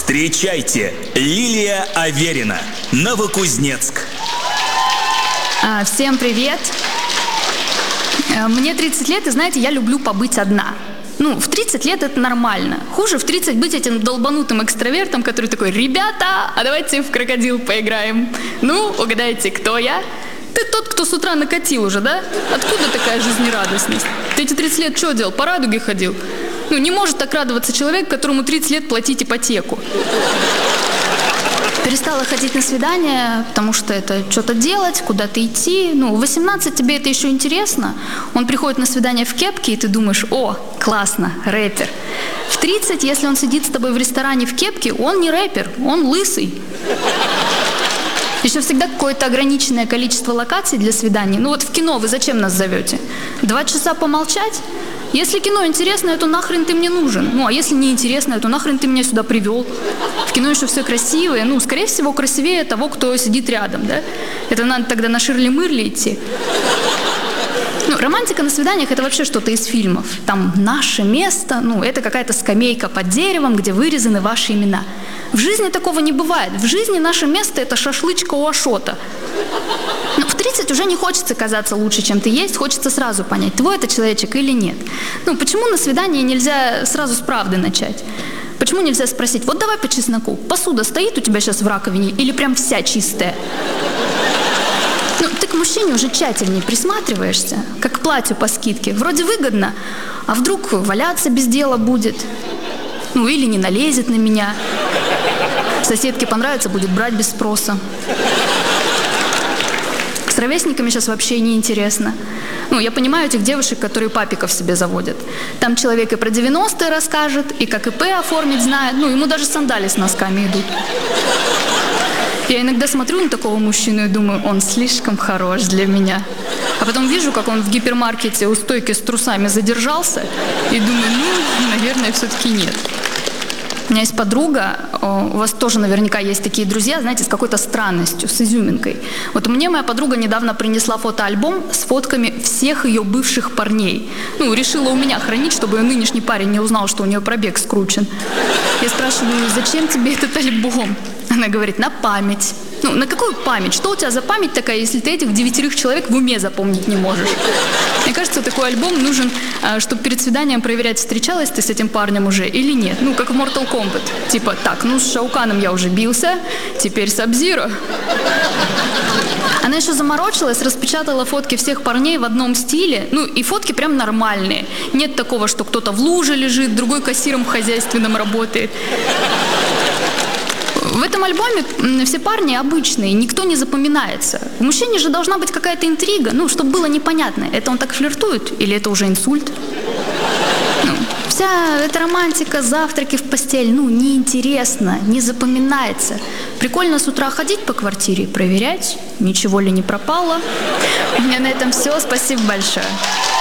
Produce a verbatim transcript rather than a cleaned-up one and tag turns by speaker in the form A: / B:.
A: Встречайте, Лилия Аверина, Новокузнецк.
B: А, всем привет. Мне тридцать лет, и знаете, я люблю побыть одна. Ну, в тридцать лет это нормально. Хуже в тридцать быть этим долбанутым экстравертом, который такой: ребята, а давайте в крокодил поиграем. Ну, угадайте, кто я? Ты тот, кто с утра накатил уже, да? Откуда такая жизнерадостность? Ты эти тридцать лет что делал? По радуге ходил? Ну, не может так радоваться человек, которому тридцать лет платить ипотеку. Перестала ходить на свидания, потому что это что-то делать, куда-то идти. Ну, в восемнадцать тебе это еще интересно. Он приходит на свидание в кепке, и ты думаешь: о, классно, рэпер. В тридцать, если он сидит с тобой в ресторане в кепке, он не рэпер, он лысый. Еще всегда какое-то ограниченное количество локаций для свиданий. Ну вот в кино вы зачем нас зовете? Два часа помолчать? Если кино интересное, то нахрен ты мне нужен? Ну, а если не интересное, то нахрен ты меня сюда привел? В кино еще все красивое. Ну, скорее всего, красивее того, кто сидит рядом, да? Это надо тогда на Ширли-Мырли идти. Ну, романтика на свиданиях – это вообще что-то из фильмов. Там наше место, ну, это какая-то скамейка под деревом, где вырезаны ваши имена. В жизни такого не бывает. В жизни наше место – это шашлычка у Ашота. Но в тридцать уже не хочется казаться лучше, чем ты есть, хочется сразу понять, твой это человечек или нет. Ну, почему на свидании нельзя сразу с правды начать? Почему нельзя спросить: вот давай по чесноку, посуда стоит у тебя сейчас в раковине или прям вся чистая? Ну, ты к мужчине уже тщательнее присматриваешься, как к платью по скидке. Вроде выгодно, а вдруг валяться без дела будет? Ну, или не налезет на меня. Соседке понравится, будет брать без спроса. С ровесниками сейчас вообще неинтересно. Ну, я понимаю этих девушек, которые папиков себе заводят. Там человек и про девяностые расскажет, и как ИП оформить знает. Ну, ему даже сандали с носками идут. Я иногда смотрю на такого мужчину и думаю: он слишком хорош для меня. А потом вижу, как он в гипермаркете у стойки с трусами задержался, и думаю: ну, наверное, все-таки нет. У меня есть подруга, у вас тоже наверняка есть такие друзья, знаете, с какой-то странностью, с изюминкой. Вот мне моя подруга недавно принесла фотоальбом с фотками всех ее бывших парней. Ну, решила у меня хранить, чтобы ее нынешний парень не узнал, что у нее пробег скручен. Я спрашиваю: зачем тебе этот альбом? Она говорит: на память. Ну, на какую память? Что у тебя за память такая, если ты этих девятерых человек в уме запомнить не можешь? Мне кажется, такой альбом нужен, чтобы перед свиданием проверять, встречалась ты с этим парнем уже или нет. Ну, как в Mortal Kombat. Типа: так, ну с Шауканом я уже бился, теперь Саб-Зиро. Она еще заморочилась, распечатала фотки всех парней в одном стиле. Ну, и фотки прям нормальные. Нет такого, что кто-то в луже лежит, другой кассиром в хозяйственном работает. В этом альбоме все парни обычные, никто не запоминается. У мужчины же должна быть какая-то интрига, ну, чтобы было непонятно, это он так флиртует или это уже инсульт. Ну, вся эта романтика, завтраки в постель, ну, неинтересно, не запоминается. Прикольно с утра ходить по квартире, проверять, ничего ли не пропало. У меня на этом все, спасибо большое.